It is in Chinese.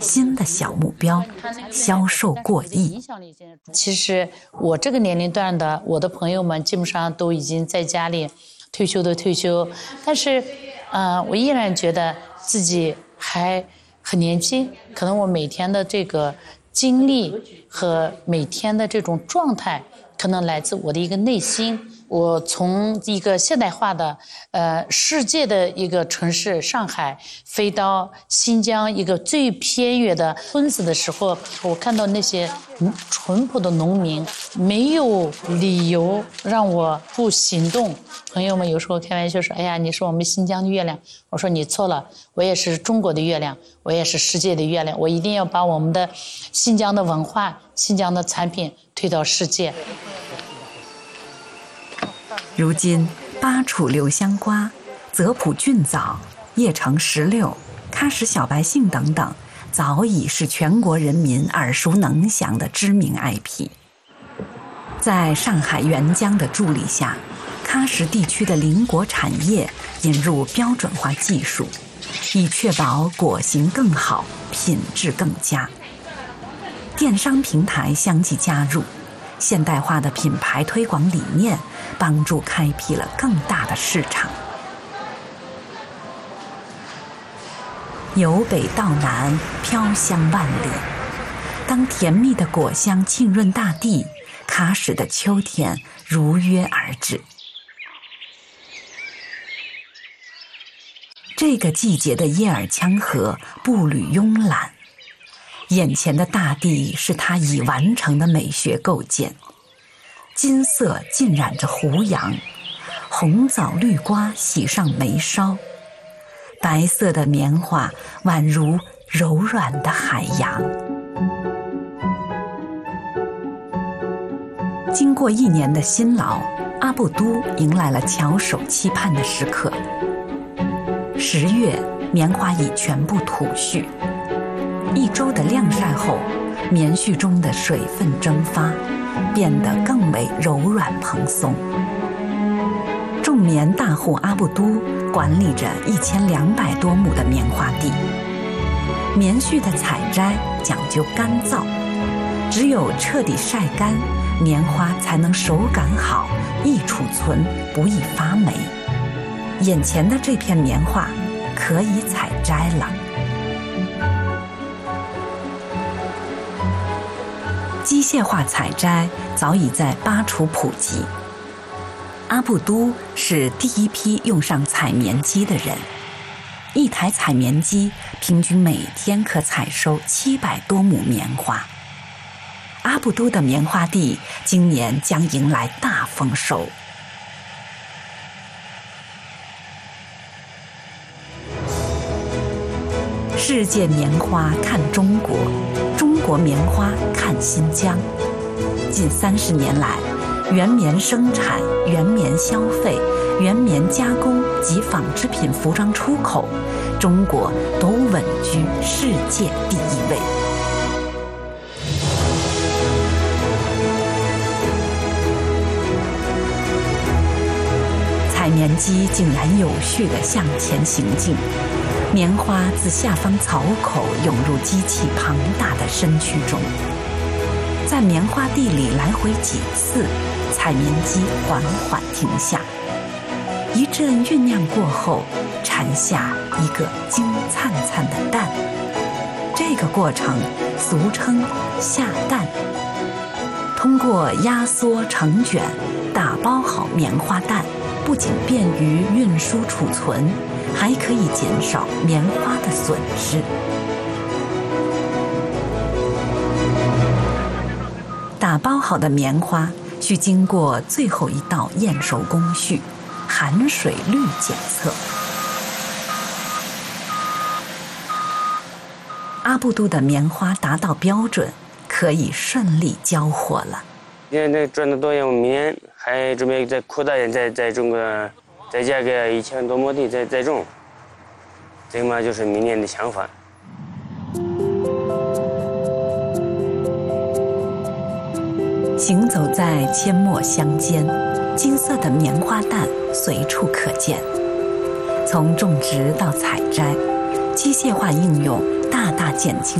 新的小目标，销售过亿。 其实我这个年龄段的我的朋友们基本上都已经在家里退休的退休，但是我依然觉得自己还很年轻，可能我每天的这个精力和每天的这种状态可能来自我的一个内心。我从一个现代化的世界的一个城市上海飞到新疆一个最偏远的村子的时候，我看到那些淳朴的农民，没有理由让我不行动。朋友们有时候开玩笑说，哎呀，你是我们新疆的月亮。我说你错了，我也是中国的月亮，我也是世界的月亮，我一定要把我们的新疆的文化、新疆的产品推到世界。 如今，巴楚留香瓜、泽普菌枣、叶城石榴、喀什小白杏等等，早已是全国人民耳熟能详的知名 IP。在上海援疆的助力下，喀什地区的邻国产业引入标准化技术，以确保果形更好、品质更佳。电商平台相继加入，现代化的品牌推广理念帮助开辟了更大的市场。由北到南，飘香万里。当甜蜜的果香浸润大地，喀什的秋天如约而至。这个季节的叶尔羌河步履慵懒，眼前的大地是它已完成的美学构建。金色浸染着胡杨，红枣绿瓜喜上眉梢，白色的棉花宛如柔软的海洋。经过1年的辛劳，阿布都迎来了翘首期盼的时刻。10月，棉花已全部吐絮，1周的晾晒后，棉絮中的水分蒸发，变得更为柔软蓬松。种棉大户阿布都管理着1200多亩的棉花地，棉絮的采摘讲究干燥，只有彻底晒干，棉花才能手感好，易储存，不易发霉。眼前的这片棉花可以采摘了。机械化采摘早已在巴楚普及。阿布都是第一批用上采棉机的人，一台采棉机平均每天可采收700多亩棉花。阿布都的棉花地今年将迎来大丰收。世界棉花看中国，中国棉花看新疆。近30年来，原棉生产、原棉消费、原棉加工及纺织品服装出口，中国都稳居世界第1位。采棉机竟然有序地向前行进，棉花自下方槽口涌入机器庞大的身躯中，在棉花地里来回几次，采棉机缓缓停下。一阵酝酿过后，产下一个金灿灿的蛋。这个过程俗称下蛋。通过压缩成卷，打包好棉花蛋，不仅便于运输储存，还可以减少棉花的损失。打包好的棉花需经过最后一道验收工序——含水率检测。阿布都的棉花达到标准，可以顺利交货了。 现在赚得多，我明年还准备再扩大点，再种个，再加个1000多亩地再种。这个嘛就是明年的想法。 行走在阡陌乡间，金色的棉花蛋随处可见。从种植到采摘，机械化应用大大减轻